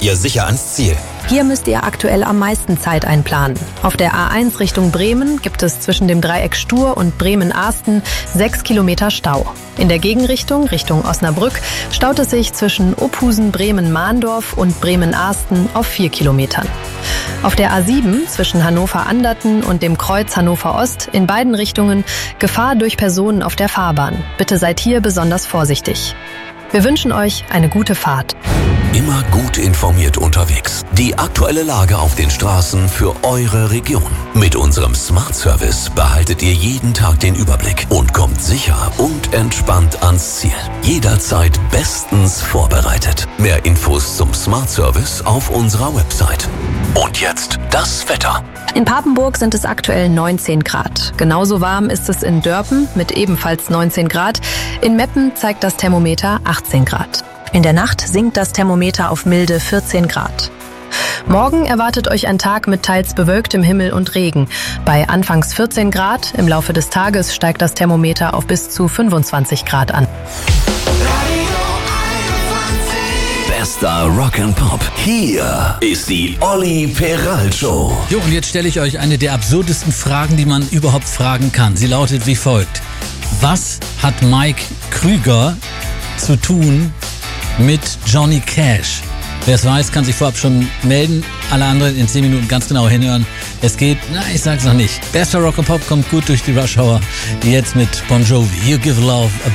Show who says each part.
Speaker 1: kommt ihr sicher ans Ziel.
Speaker 2: Hier müsst ihr aktuell am meisten Zeit einplanen. Auf der A1 Richtung Bremen gibt es zwischen dem Dreieck Stur und Bremen-Ahsten 6 Kilometer Stau. In der Gegenrichtung, Richtung Osnabrück, staut es sich zwischen Ophusen, Bremen-Mahndorf und Bremen-Ahsten auf 4 Kilometern. Auf der A7 zwischen Hannover-Anderten und dem Kreuz Hannover-Ost in beiden Richtungen Gefahr durch Personen auf der Fahrbahn. Bitte seid hier besonders vorsichtig. Wir wünschen euch eine gute Fahrt.
Speaker 3: Immer gut informiert unterwegs. Die aktuelle Lage auf den Straßen für eure Region. Mit unserem Smart Service behaltet ihr jeden Tag den Überblick und kommt sicher und entspannt ans Ziel. Jederzeit bestens vorbereitet. Mehr Infos zum Smart Service auf unserer Website. Und jetzt das Wetter.
Speaker 2: In Papenburg sind es aktuell 19 Grad. Genauso warm ist es in Dörpen mit ebenfalls 19 Grad. In Meppen zeigt das Thermometer 18 Grad. In der Nacht sinkt das Thermometer auf milde 14 Grad. Morgen erwartet euch ein Tag mit teils bewölktem Himmel und Regen. Bei anfangs 14 Grad, im Laufe des Tages steigt das Thermometer auf bis zu 25 Grad an.
Speaker 3: Bester Rock'n'Pop. Hier ist die Olli Peral Show.
Speaker 4: Jo, und jetzt stelle ich euch eine der absurdesten Fragen, die man überhaupt fragen kann. Sie lautet wie folgt. Was hat Mike Krüger zu tun mit Johnny Cash? Wer es weiß, kann sich vorab schon melden. Alle anderen in 10 Minuten ganz genau hinhören. Es geht, ich sag's noch nicht. Bester Rock'n'Pop kommt gut durch die Rush Hour. Jetzt mit Bon Jovi. You give love a